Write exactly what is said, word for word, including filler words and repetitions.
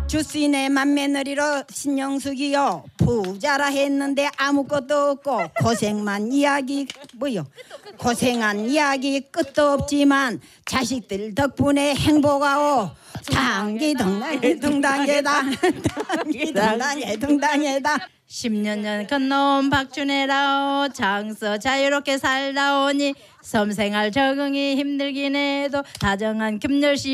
주스인의 맏며느리로 신영숙이요. 부자라 했는데 아무것도 없고 고생만 이야기 뭐요? 고생한 이야기 끝도 없지만 자식들 덕분에 행복하오. 당기 덩당해 덩당해다 당기 덩당해 덩당해다. 십 년 전 건너온 박준혜라오. 장서 자유롭게 살다오니 섬생활 적응이 힘들긴 해도 다정한 금열씨